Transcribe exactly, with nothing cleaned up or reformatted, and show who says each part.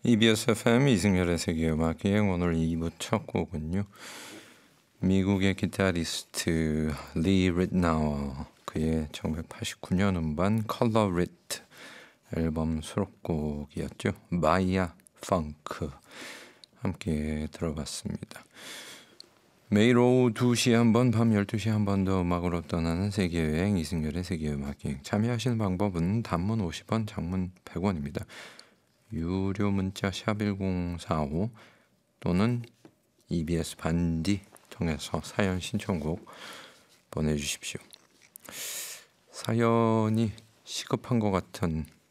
Speaker 1: 이비에스 에프엠 이승열의 세계음악여행 오늘 이 부 첫 곡은요. 미국의 기타리스트 리 릿나워 그의 천구백팔십구 년 음반 컬러 리트 앨범 수록곡이었죠. 마이아 펑크 함께 들어봤습니다. 매일 오후 두 시에 한 번, 밤 열두 시에 한 번 더 음악으로 떠나는 세계여행 이승열의 세계음악여행. 참여하시는 방법은 단문 오십 원, 장문 백 원입니다. 유료 문자 샵 일공사오 또는 이비에스 반디 통해서 사연 신청곡 보내주십시오. 사연이 시급한 것 같은